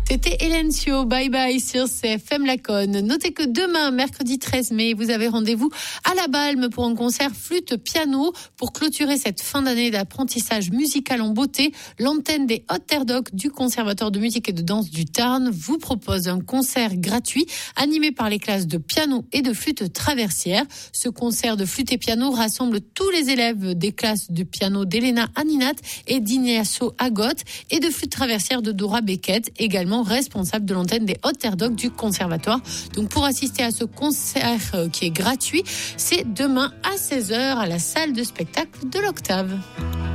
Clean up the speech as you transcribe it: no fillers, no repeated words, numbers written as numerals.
C'était Elencio, bye bye sur CFM Laconne. Notez que demain, mercredi 13 mai, vous avez rendez-vous à la Balme pour un concert flûte-piano. Pour clôturer cette fin d'année d'apprentissage musical en beauté, l'antenne des Hautes Terres d'Oc du Conservatoire de musique et de danse du Tarn vous propose un concert gratuit animé par les classes de piano et de flûte traversière. Ce concert de flûte et piano rassemble tous les élèves des classes de piano d'Elena Aninat et d'Ignacio Agot et de flûte traversière de Dora Beckett, également responsable de l'antenne des Hautes Terres d'Oc du Conservatoire. Donc pour assister à ce concert qui est gratuit, c'est demain à 16h à la salle de spectacle de l'Octave.